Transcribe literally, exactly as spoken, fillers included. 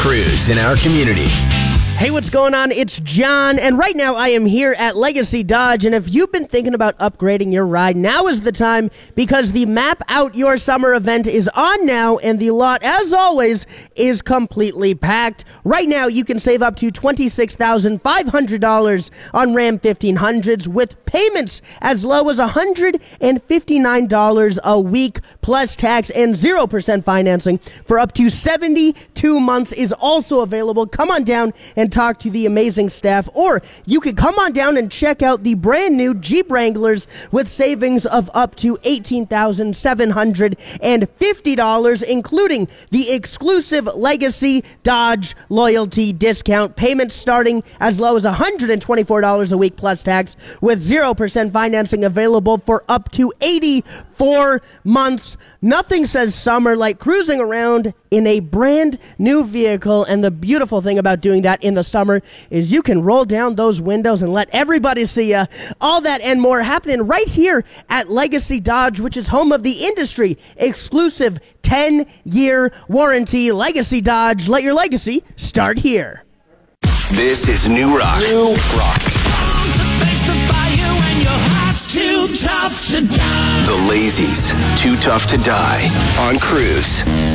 Cruise in our community. Hey, what's going on? It's John, and right now I am here at Legacy Dodge, and if you've been thinking about upgrading your ride, now is the time because the Map Out Your Summer event is on now, and the lot, as always, is completely packed. Right now, you can save up to twenty-six thousand five hundred dollars on Ram fifteen hundreds with payments as low as one hundred fifty-nine dollars a week, plus tax and zero percent financing for up to seventy-two months is also available. Come on down and talk to the amazing staff, or you can come on down and check out the brand new Jeep Wranglers with savings of up to eighteen thousand seven hundred fifty dollars, including the exclusive Legacy Dodge loyalty discount. Payments starting as low as one hundred twenty-four dollars a week plus tax, with zero percent financing available for up to eighty-four months. Nothing says summer like cruising around in a brand new vehicle, and the beautiful thing about doing that in the summer is you can roll down those windows and let everybody see you. All that and more happening right here at Legacy Dodge, which is home of the industry exclusive ten-year warranty. Legacy Dodge, let your legacy start here. This is New Rock. New Rock. Too tough to die. The Lazies, Too Tough to Die on Cruise.